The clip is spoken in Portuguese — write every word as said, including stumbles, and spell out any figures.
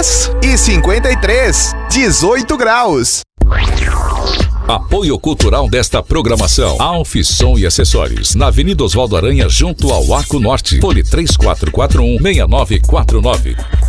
três e cinquenta e três, dezoito graus. Apoio cultural desta programação: Alfisson e Acessórios, na Avenida Osvaldo Aranha, junto ao Arco Norte. Fone três quatro quatro um, seis nove quatro nove.